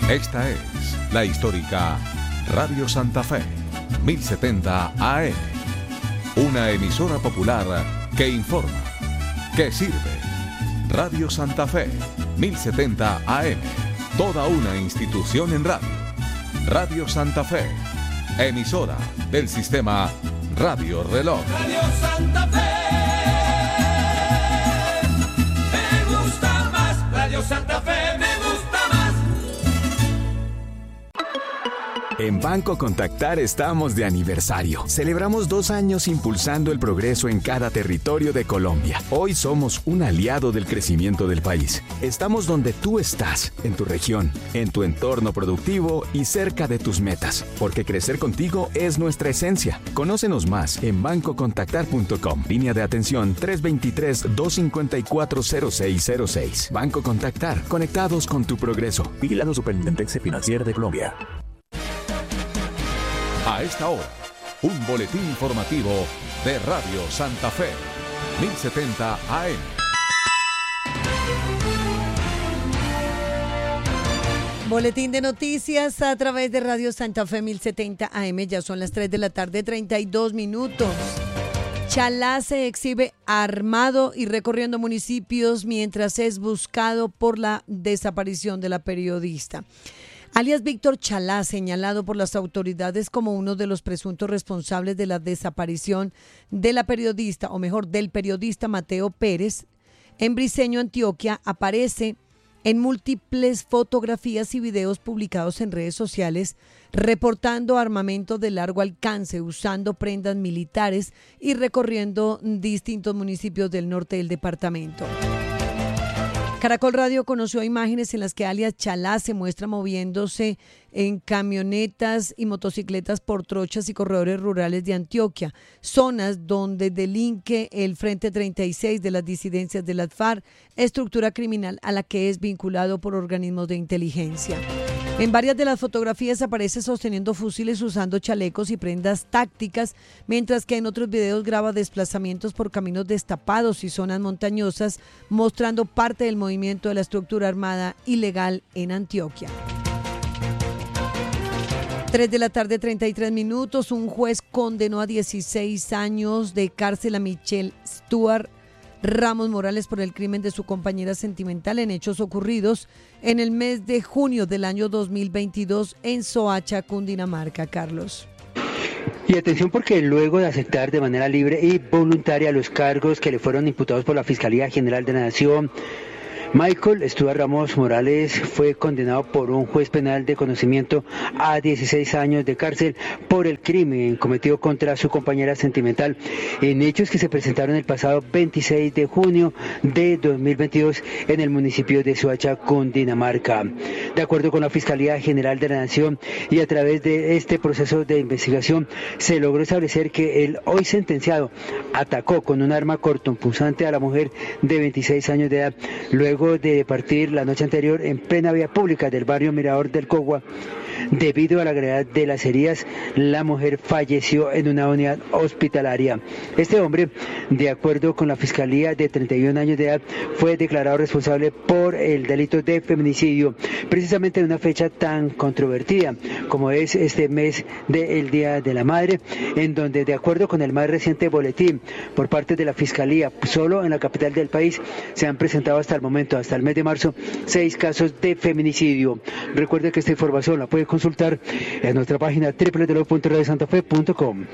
Esta es la histórica Radio Santa Fe, 1070 AM. Una emisora popular que informa, que sirve. Radio Santa Fe, 1070 AM. Toda una institución en radio. Radio Santa Fe, emisora del sistema Radio Reloj. Radio Santa Fe, me gusta más. Radio Santa Fe, me gusta más. En Banco Contactar estamos de aniversario. Celebramos 2 años impulsando el progreso en cada territorio de Colombia. Hoy somos un aliado del crecimiento del país. Estamos donde tú estás, en tu región, en tu entorno productivo y cerca de tus metas. Porque crecer contigo es nuestra esencia. Conócenos más en bancocontactar.com. Línea de atención 323-254-0606. Banco Contactar. Conectados con tu progreso. Vigilado Superintendencia Financiera de Colombia. A esta hora, un boletín informativo de Radio Santa Fe, 1070 AM. Boletín de noticias a través de Radio Santa Fe 1070 AM. Ya son las 3 de la tarde, 32 minutos. Chalá se exhibe armado y recorriendo municipios mientras es buscado por la desaparición de la periodista. Alias Víctor Chalá, señalado por las autoridades como uno de los presuntos responsables de la desaparición de la periodista, o mejor, del periodista Mateo Pérez, en Briceño, Antioquia, aparece en múltiples fotografías y videos publicados en redes sociales, reportando armamento de largo alcance, usando prendas militares y recorriendo distintos municipios del norte del departamento. Caracol Radio conoció imágenes en las que alias Chalá se muestra moviéndose en camionetas y motocicletas por trochas y corredores rurales de Antioquia, zonas donde delinque el Frente 36 de las disidencias de las FARC, estructura criminal a la que es vinculado por organismos de inteligencia. En varias de las fotografías aparece sosteniendo fusiles usando chalecos y prendas tácticas, mientras que en otros videos graba desplazamientos por caminos destapados y zonas montañosas, mostrando parte del movimiento de la estructura armada ilegal en Antioquia. 3 de la tarde, 33 minutos. Un juez condenó a 16 años de cárcel a Michelle Stuart Ramos Morales por el crimen de su compañera sentimental en hechos ocurridos en el mes de junio del año 2022 en Soacha, Cundinamarca. Carlos. Y atención, porque luego de aceptar de manera libre y voluntaria los cargos que le fueron imputados por la Fiscalía General de la Nación, Michael Stuart Ramos Morales fue condenado por un juez penal de conocimiento a 16 años de cárcel por el crimen cometido contra su compañera sentimental en hechos que se presentaron el pasado 26 de junio de 2022 en el municipio de Soacha, Cundinamarca. De acuerdo con la Fiscalía General de la Nación y a través de este proceso de investigación, se logró establecer que el hoy sentenciado atacó con un arma cortopunzante a la mujer de 26 años de edad, luego de partir la noche anterior en plena vía pública del barrio Mirador del Cogua. Debido a la gravedad de las heridas, la mujer falleció en una unidad hospitalaria. Este hombre, de acuerdo con la Fiscalía, de 31 años de edad, fue declarado responsable por el delito de feminicidio, precisamente en una fecha tan controvertida como es este mes del Día de la Madre, en donde, de acuerdo con el más reciente boletín por parte de la Fiscalía, solo en la capital del país se han presentado hasta el momento, hasta el mes de marzo, 6 casos de feminicidio. Recuerde que esta información la puede consultar en nuestra página www.radiosantafe.com.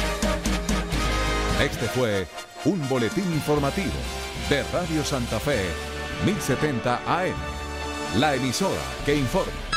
Este fue un boletín informativo de Radio Santa Fe, 1070 AM, la emisora que informa.